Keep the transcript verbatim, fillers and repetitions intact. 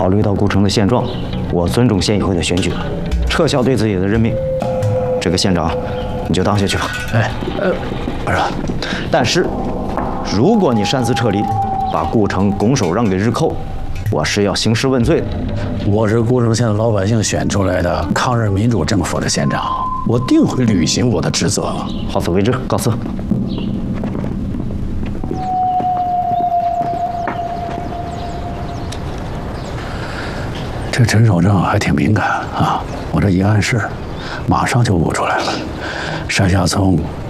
考虑到顾城的现状，我尊重县议会的选举，撤销对自己的任命。这个县长，你就当下去吧。 哎，呃，不是， 但是，如果你擅自撤离，把顾城拱手让给日寇，我是要兴师问罪的。 我是顾城县的老百姓选出来的抗日民主政府的县长，我定会履行我的职责。 好自为之，告辞。 这陈守正还挺敏感啊，我这一暗示，马上就悟出来了。山下聪